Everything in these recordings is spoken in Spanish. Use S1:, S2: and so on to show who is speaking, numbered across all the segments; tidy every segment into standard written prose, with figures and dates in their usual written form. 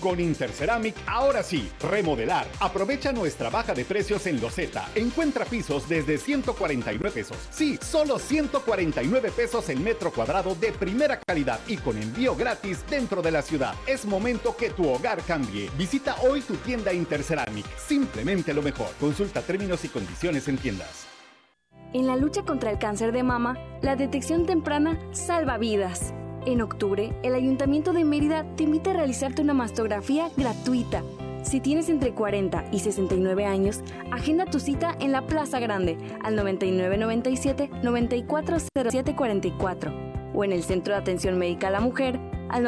S1: Con Interceramic, ahora sí, remodelar. Aprovecha nuestra baja de precios en Loseta. Encuentra pisos desde 149 pesos. Sí, solo 149 pesos el metro cuadrado de primera calidad y con envío gratis dentro de la ciudad. Es momento que tu hogar cambie. Visita hoy tu tienda Interceramic. Simplemente lo mejor. Consulta términos y condiciones en tiendas.
S2: En la lucha contra el cáncer de mama, la detección temprana salva vidas. En octubre, el Ayuntamiento de Mérida te invita a realizarte una mastografía gratuita. Si tienes entre 40 y 69 años, agenda tu cita en la Plaza Grande al 9997-940744 o en el Centro de Atención Médica a la Mujer al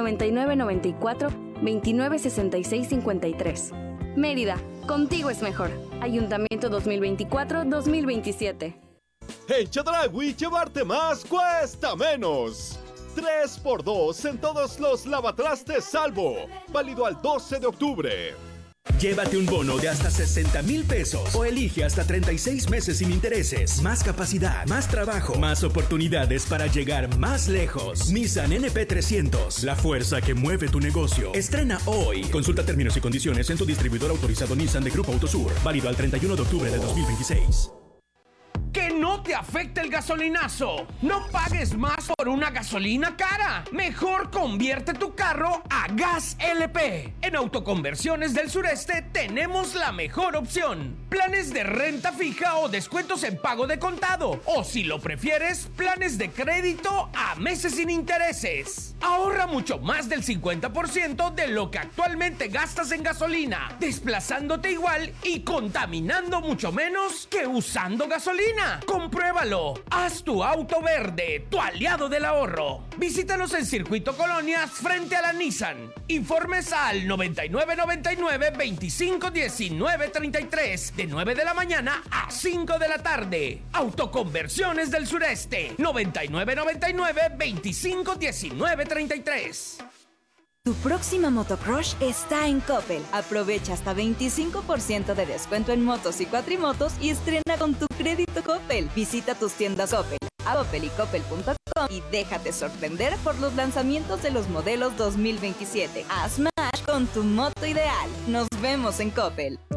S2: 9994-296653. Mérida, contigo es mejor. Ayuntamiento 2024-2027.
S3: En Chedraui, llevarte más cuesta menos. 3x2 en todos los lavatrastes Salvo. Válido al 12 de octubre.
S4: Llévate un bono de hasta 60,000 pesos o elige hasta 36 meses sin intereses. Más capacidad, más trabajo, más oportunidades para llegar más lejos. Nissan NP300, la fuerza que mueve tu negocio. Estrena hoy. Consulta términos y condiciones en tu distribuidor autorizado Nissan de Grupo Autosur. Válido al 31 de octubre de 2026.
S5: Que no te afecte el gasolinazo. No pagues más por una gasolina cara. Mejor convierte tu carro a Gas LP. En Autoconversiones del Sureste tenemos la mejor opción. Planes de renta fija o descuentos en pago de contado. O si lo prefieres, planes de crédito a meses sin intereses. Ahorra mucho más del 50% de lo que actualmente gastas en gasolina, desplazándote igual y contaminando mucho menos que usando gasolina. Compruébalo. Haz tu auto verde, tu aliado del ahorro. Visítanos en Circuito Colonias frente a la Nissan. Informes al 9999-251933 de 9 de la mañana a 5 de la tarde. Autoconversiones del Sureste. 9999-251933.
S6: Tu próxima motocrush está en Coppel. Aprovecha hasta 25% de descuento en motos y cuatrimotos y estrena con tu crédito Coppel. Visita tus tiendas Coppel, a Coppel y Coppel.com y déjate sorprender por los lanzamientos de los modelos 2027. Haz match con tu moto ideal. Nos vemos en Coppel.